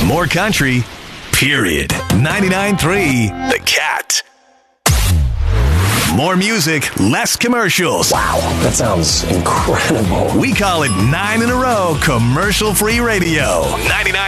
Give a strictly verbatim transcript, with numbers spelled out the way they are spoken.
More country, period. ninety-nine point three The Cat. More music, less commercials. Wow, that sounds incredible. We call it nine in a row commercial-free radio. ninety-nine